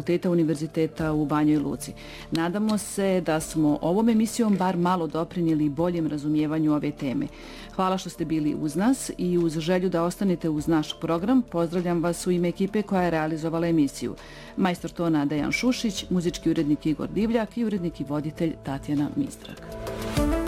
Fakulteta Univerziteta u Banjoj Luci. Nadamo se da smo ovom emisijom bar malo doprinijeli boljem razumijevanju ove teme. Hvala što ste bili uz nas i uz želju da ostanete uz naš program, pozdravljam vas u ime ekipe koja je realizovala emisiju. Majstor tona Dejan Šušić, muzički urednik Igor Divljak i urednik i voditelj Tatjana Mistrak.